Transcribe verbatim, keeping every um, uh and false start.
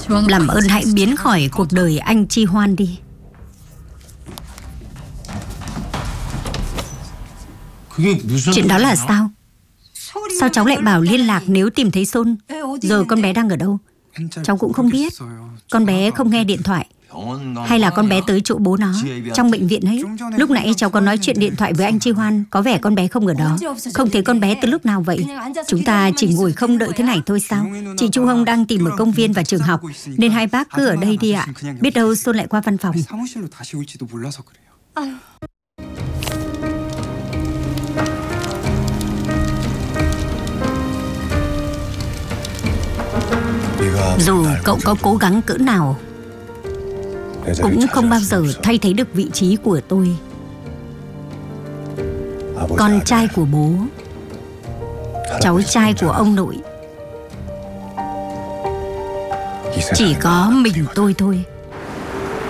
Làm ơn hãy biến khỏi cuộc đời anh Chi Hoan đi. Chuyện đó là sao? Sao cháu lại bảo liên lạc nếu tìm thấy Sôn? Giờ con bé đang ở đâu? Cháu cũng không biết. Con bé không nghe điện thoại. Hay là con bé tới chỗ bố nó, trong bệnh viện ấy. Lúc nãy cháu có nói chuyện điện thoại với anh Chi Hoan. Có vẻ con bé không ở đó. Không thấy con bé từ lúc nào vậy? Chúng ta chỉ ngồi không đợi thế này thôi sao? Chị Chu Hồng đang tìm ở công viên và trường học, nên hai bác cứ ở đây đi ạ. Biết đâu Sôn lại qua văn phòng. Dù cậu có cố gắng cỡ nào cũng không bao giờ thay thế được vị trí của tôi. Con trai của bố, cháu trai của ông nội. Chỉ có mình tôi thôi.